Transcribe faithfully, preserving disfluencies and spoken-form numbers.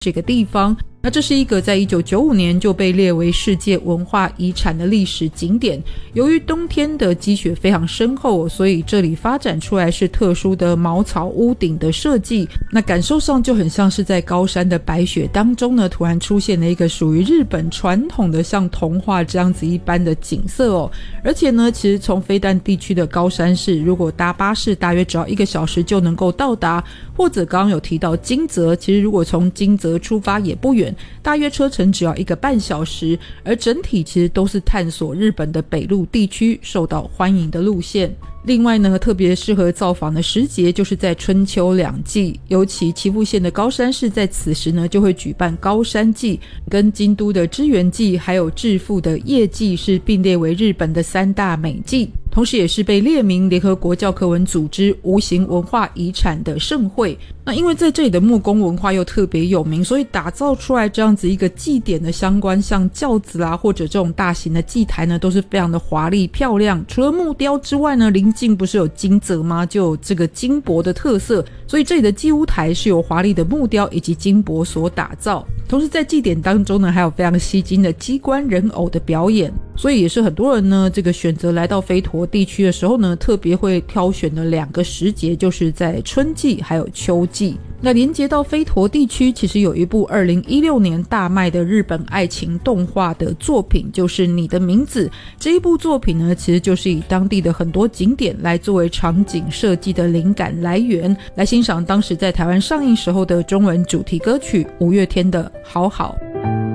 这个地方。那这是一个在一九九五年就被列为世界文化遗产的历史景点，由于冬天的积雪非常深厚，所以这里发展出来是特殊的茅草屋顶的设计，那感受上就很像是在高山的白雪当中呢，突然出现了一个属于日本传统的像童话这样子一般的景色哦。而且呢，其实从飞弹地区的高山市，如果搭巴士大约只要一个小时就能够到达，或者刚刚有提到金泽，其实如果从金泽出发也不远，大约车程只要一个半小时，而整体其实都是探索日本的北陆地区受到欢迎的路线。另外呢，特别适合造访的时节就是在春秋两季，尤其岐阜县的高山市在此时呢就会举办高山祭，跟京都的知源祭还有致富的夜祭是并列为日本的三大美祭，同时也是被列明联合国教科文组织无形文化遗产的盛会。那因为在这里的木工文化又特别有名，所以打造出来这样子一个祭典的相关像轿子啦或者这种大型的祭台呢都是非常的华丽漂亮。除了木雕之外呢，邻近不是有金泽吗，就有这个金箔的特色，所以这里的祭屋台是由华丽的木雕以及金箔所打造。同时在祭典当中呢还有非常吸睛的机关人偶的表演，所以也是很多人呢这个选择来到飞陀地区的时候呢特别会挑选的两个时节，就是在春季还有秋季。那连接到飞陀地区，其实有一部二零一六年大卖的日本爱情动画的作品，就是你的名字。这一部作品呢其实就是以当地的很多景点来作为场景设计的灵感来源，来欣赏当时在台湾上映时候的中文主题歌曲五月天的好好。